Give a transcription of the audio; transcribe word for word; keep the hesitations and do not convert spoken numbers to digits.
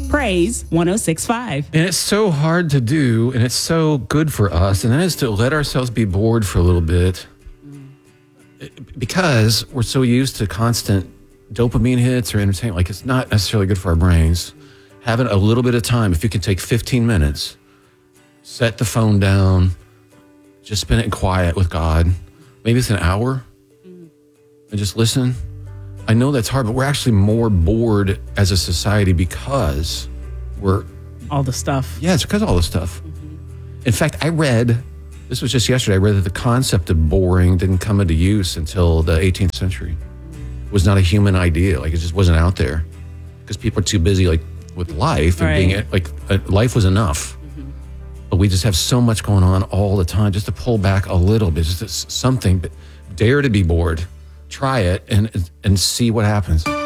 Praise one oh six point five. And it's so hard to do, and it's so good for us, and that is to let ourselves be bored for a little bit because we're so used to constant dopamine hits or entertainment. Like, it's not necessarily good for our brains. Having a little bit of time, if you can take fifteen minutes, set the phone down, just spend it in quiet with God. Maybe it's an hour, and just listen. I know that's hard, but we're actually more bored as a society because we're... All the stuff. Yeah, it's because of all the stuff. Mm-hmm. In fact, I read, this was just yesterday, I read that the concept of boring didn't come into use until the eighteenth century. It was not a human idea. Like, it just wasn't out there because people are too busy, like, with life and right. being, like, uh, life was enough. Mm-hmm. But we just have so much going on all the time, just to pull back a little bit, just something, but dare to be bored. Try it and and see what happens.